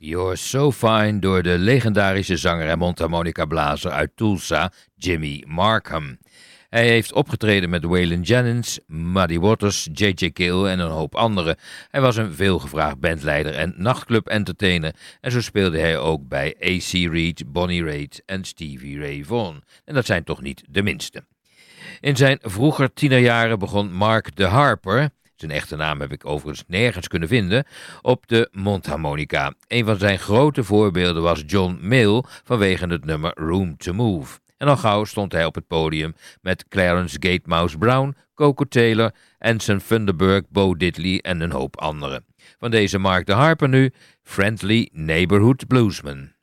You're So Fine door de legendarische zanger en mondharmonica-blazer uit Tulsa, Jimmy Markham. Hij heeft opgetreden met Waylon Jennings, Muddy Waters, J.J. Cale en een hoop anderen. Hij was een veelgevraagd bandleider en nachtclub-entertainer en zo speelde hij ook bij A.C. Reed, Bonnie Raitt en Stevie Ray Vaughan. En dat zijn toch niet de minste. In zijn vroeger tienerjaren begon Mark de Harper, zijn echte naam heb ik overigens nergens kunnen vinden, op de mondharmonica. Een van zijn grote voorbeelden was John Mayall vanwege het nummer Room to Move. En al gauw stond hij op het podium met Clarence Gatemouse Brown, Coco Taylor, Anson Thunderberg, Bo Diddley en een hoop anderen. Van deze Mark de Harper nu, Friendly Neighborhood Bluesman.